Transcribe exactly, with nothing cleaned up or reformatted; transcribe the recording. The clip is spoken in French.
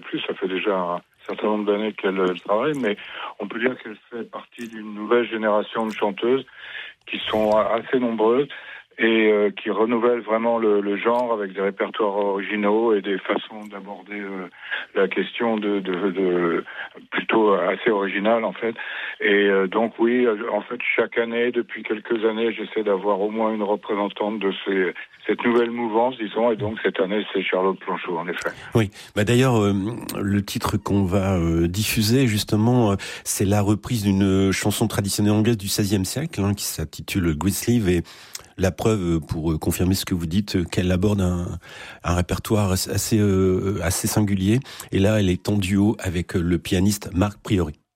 plus, ça fait déjà un certain nombre d'années qu'elle euh, travaille, mais on peut dire qu'elle fait partie d'une nouvelle génération de chanteuses qui sont assez nombreuses et euh, qui renouvellent vraiment le, le genre avec des répertoires originaux et des façons d'aborder euh, la question de, de, de plutôt assez originales en fait. Et euh, donc oui, en fait chaque année, depuis quelques années, j'essaie d'avoir au moins une représentante de ces, cette nouvelle mouvance, disons, et donc cette année c'est Charlotte Planchot en effet. Oui, bah d'ailleurs euh, le titre qu'on va euh, diffuser justement, euh, c'est la reprise d'une chanson traditionnelle anglaise du seizième siècle hein, qui s'intitule Great Sleeve et la preuve, pour confirmer ce que vous dites, qu'elle aborde un, un répertoire assez, euh, assez singulier. Et là, elle est en duo avec le pianiste Marc Priori.